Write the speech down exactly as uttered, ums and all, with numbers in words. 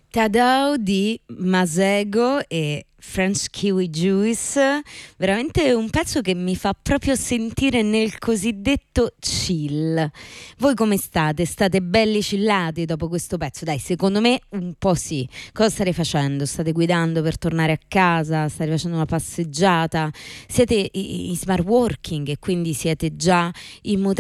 Tadao di Masego e French Kiwi Juice, veramente un pezzo che mi fa proprio sentire nel cosiddetto chill. Voi come state? State belli chillati dopo questo pezzo? Dai, secondo me un po' sì. Cosa state facendo? State guidando per tornare a casa? State facendo una passeggiata? Siete in smart working e quindi siete già in